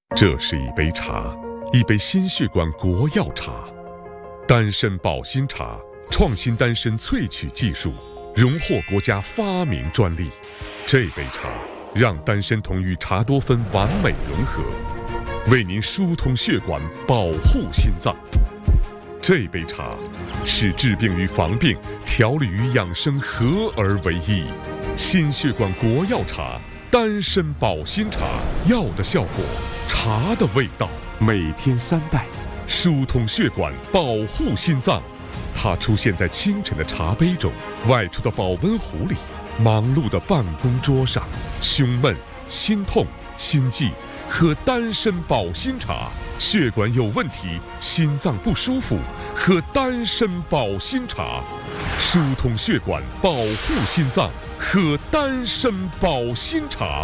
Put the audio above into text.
这是一杯茶，一杯心血管国药茶，丹参保心茶，创新丹参萃取技术，荣获国家发明专利。这杯茶让丹参酮与茶多酚完美融合，为您疏通血管，保护心脏。这杯茶是治病与防病、调理与养生合而为一。心血管国药茶，丹参保心茶，药的效果，茶的味道。每天3袋，疏通血管，保护心脏。它出现在清晨的茶杯中，外出的保温壶里，忙碌的办公桌上。胸闷、心痛、心悸，喝丹参保心茶；血管有问题，心脏不舒服，喝丹参保心茶。疏通血管，保护心脏，喝丹参保心茶。